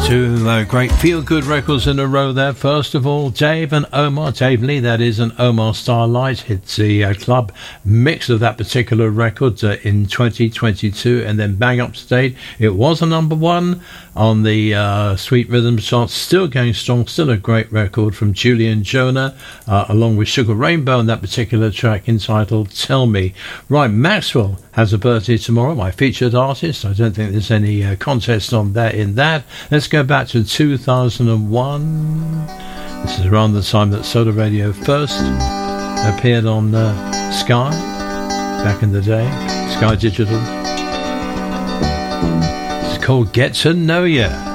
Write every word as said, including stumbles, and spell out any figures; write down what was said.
Two uh, great feel-good records in a row there. First of all, Dave and Omar. Dave Lee, that is, and Omar Starlight. It's the uh, club mix of that particular record uh, in twenty twenty-two. And then Bang Up to Date. It was a number one on the uh, Sweet Rhythm chart. Still going strong. Still a great record from Julian Jonah, uh, along with Sugar Rainbow, and that particular track entitled Tell Me. Right, Maxwell has a birthday tomorrow, my featured artist. I don't think there's any uh, contest on that in that. Let's go back to two thousand one. This is around the time that Solar Radio first appeared on uh, Sky, back in the day, Sky Digital. It's called Get to Know Ya.